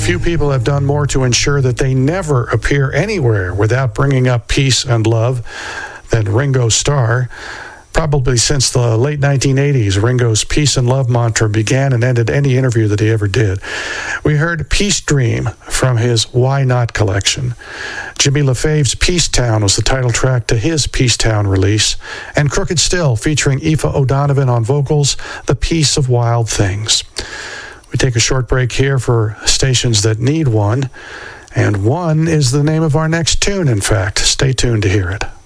Few people have done more to ensure that they never appear anywhere without bringing up peace and love than Ringo Starr. Probably since the late 1980s, Ringo's peace and love mantra began and ended any interview that he ever did. We heard Peace Dream from his Why Not collection. Jimmy LaFave's Peace Town was the title track to his Peace Town release, and Crooked Still, featuring Aoife O'Donovan on vocals, The Peace of Wild Things. We take a short break here for stations that need one, and one is the name of our next tune, in fact. Stay tuned to hear it.